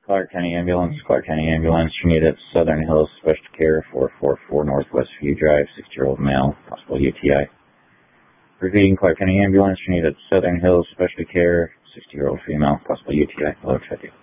Clark County Ambulance, Trinidad Southern Hills Special Care, 444 Northwest View Drive, 60-year-old male, possible UTI. Repeating, Clark County Ambulance, Trinidad Southern Hills Special Care, 60-year-old female, possible UTI. Hello, check it.